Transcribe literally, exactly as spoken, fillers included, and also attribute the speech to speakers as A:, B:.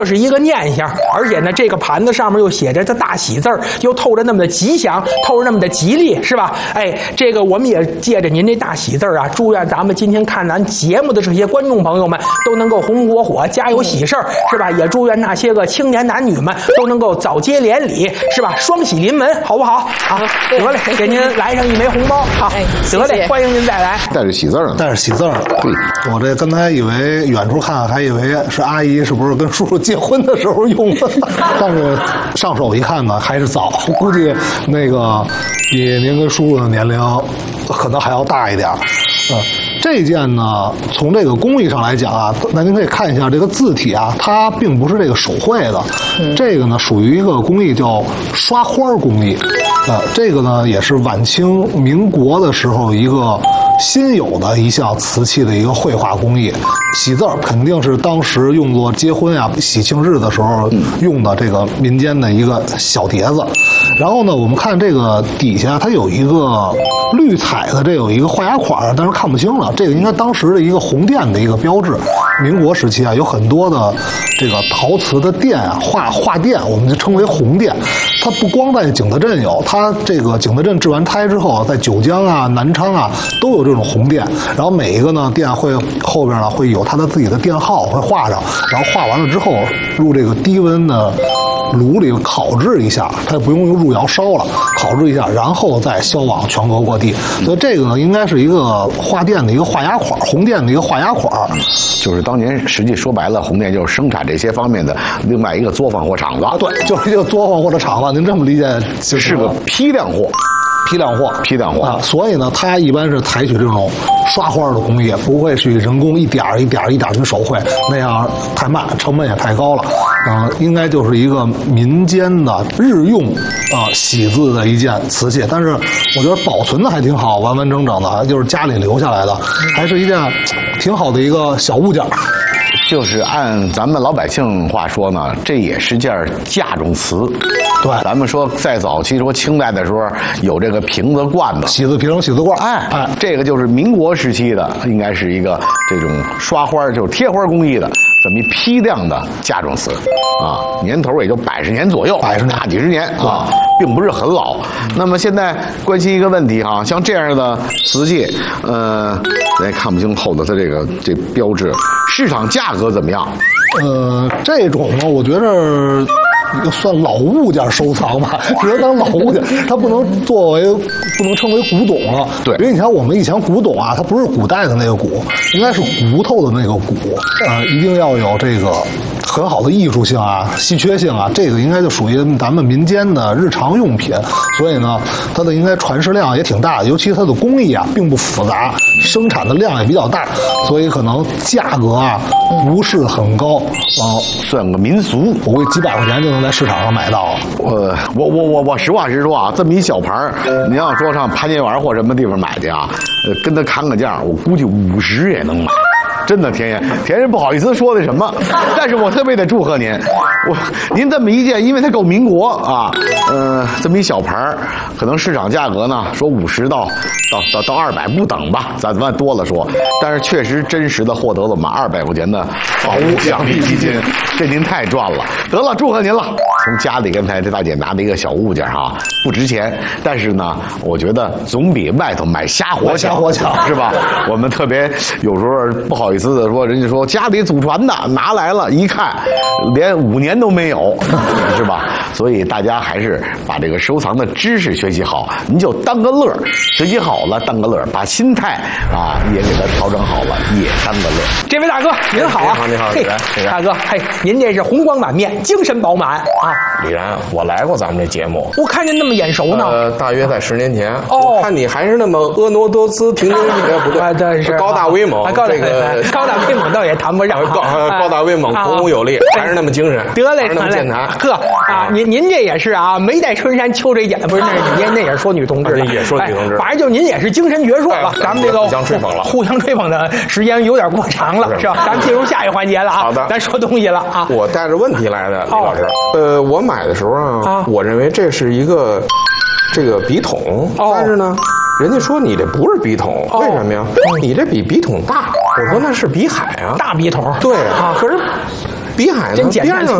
A: 是一个念想，而且呢，这个盘子上面又写着这大喜字儿，又透着那么的吉祥，透着那么的吉利，是吧？哎，这个我们也借着您这大喜字儿啊，祝愿咱们今天看咱节目的这些观众朋友们都能够红红火火，家有喜事儿，是吧？也祝愿那些个青年男女们都能够早接连理，是吧？双喜临门，好不好？啊，得嘞，给您来上一枚红包，好，得嘞，欢迎您再来。
B: 带着喜字儿，
C: 带着喜字儿。对，我这刚才以为远处看还以为是阿姨是不是跟叔叔结婚的时候用的，但是上手一看呢，还是早，估计那个比您跟叔叔的年龄可能还要大一点。嗯，这件呢，从这个工艺上来讲啊，那您可以看一下这个字体啊，它并不是这个手绘的，嗯、这个呢属于一个工艺叫刷花工艺。呃，这个呢也是晚清民国的时候一个新有的一项瓷器的一个绘画工艺。喜字儿肯定是当时用作结婚啊、喜庆日的时候用的这个民间的一个小碟子。然后呢，我们看这个底下它有一个绿彩的，这有一个画押款，但是看不清了。这个应该当时的一个红店的一个标志。民国时期啊，有很多的这个陶瓷的店啊，画画店，我们就称为红店。它不光在景德镇有，它这个景德镇置完胎之后，在九江啊、南昌啊都有这种红店。然后每一个呢店会后边呢会有它的自己的店号会画上，然后画完了之后入这个低温的炉里烤制一下，它也不用用入窑烧了，烤制一下，然后再销往全国各地。所以这个呢，应该是一个画店的一个画押款，红店的一个画押款。
B: 就是当年实际说白了，红店就是生产这些方面的另外一个作坊或厂子。
C: 啊，对，就是一个作坊或者厂子，您这么理解
B: 就是个批量货。
C: 批量货，
B: 批量货
C: 啊，所以呢，它一般是采取这种刷花的工艺，不会去人工一点一点一点去手绘，那样太慢，成本也太高了。啊、呃，应该就是一个民间的日用啊、呃、喜字的一件瓷器，但是我觉得保存的还挺好，完完整整的，就是家里留下来的，还是一件挺好的一个小物件。
B: 就是按咱们老百姓话说呢，这也是件嫁妆瓷。
C: 对，
B: 咱们说在早期说清代的时候有这个瓶子罐子，
C: 喜字瓶、喜字罐，
B: 哎哎，这个就是民国时期的，应该是一个这种刷花就是贴花工艺的这么一批量的嫁妆瓷啊，年头也就百十年左右，
C: 百十年
B: 大几十年啊，并不是很老。那么现在关心一个问题哈，像这样的瓷器，呃，咱也看不清后头它这个这标志，市场价格怎么样？
C: 呃，这种呢，我觉着算老物件收藏吧，只能当老物件，它不能作为不能称为古董了。
B: 对，
C: 因为你看我们以前古董啊，它不是古代的那个古，应该是骨头的那个骨，呃，一定要有这个很好的艺术性啊、稀缺性啊，这个应该就属于咱们民间的日常用品，所以呢，它的应该传世量也挺大的，尤其它的工艺啊并不复杂，生产的量也比较大，所以可能价格啊不是很高，呃，
B: 算个民俗，
C: 我估计几百块钱就能在市场上买到了。
B: 呃，我我我我实话实说啊，这么一小盘儿，您要说上潘家园或什么地方买去啊，呃，跟他砍个价，我估计五十也能买。真的，田爷，田爷不好意思说那什么，但是我特别得祝贺您。我您这么一件，因为它够民国啊，呃，这么一小盘儿，可能市场价格呢说五十到到到到二百不等吧，咱咱多了说，但是确实真实的获得了我们二百块钱的宝物奖励基金，这您太赚了。得了，祝贺您了。从家里刚才这大姐拿的一个小物件哈，不值钱，但是呢，我觉得总比外头买瞎火
C: 瞎火强，
B: 是吧？我们特别有时候不好意思的说，人家说家里祖传的拿来了，一看连五年都没有，是吧？所以大家还是把这个收藏的知识学习好，您就当个乐，学习好了当个乐，把心态啊也给它调整好了，也当个乐。
A: 这位大哥您好啊，
D: 你好，你好，
A: 嘿，大哥，嘿，您这是红光满面，精神饱满啊。
D: 李然，我来过咱们这节目，
A: 我看您那么眼熟呢。
D: 呃，大约在十年前。
A: 哦，
D: 我看你还是那么婀娜多姿、亭亭玉立，不对，
A: 对，是
D: 高大威猛。
A: 高大
D: 这个
A: 高大威猛倒也谈不上，
D: 高高大威猛，孔武有力，还是那么精神。
A: 得嘞，
D: 还是那么健谈。
A: 呵啊，您您这也是啊，眉戴春山，秋这眼，不是那那那也是说女同志，
D: 也说女同志，
A: 反正就您也是精神矍铄吧。咱们这个
D: 互相吹捧了，
A: 互相吹捧的时间有点过长了，是吧？咱们进入下一环节了啊。
D: 好的，
A: 咱说东西了啊。
D: 我带着问题来的，李老师。呃，我买的时候呢，我认为这是一个这个笔筒，但是呢，人家说你这不是笔筒，为什么呀？你这比笔筒大。我说那是笔海啊，
A: 大笔筒。
D: 对啊，可是碧海呢
A: 真简单
D: 边上